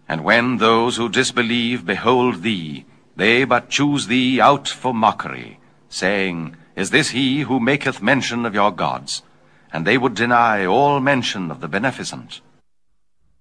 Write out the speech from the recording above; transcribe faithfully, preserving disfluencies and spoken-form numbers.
And when those who disbelieve behold thee, they but choose thee out for mockery, saying, Is this he who maketh mention of your gods? And they would deny all mention of the Beneficent.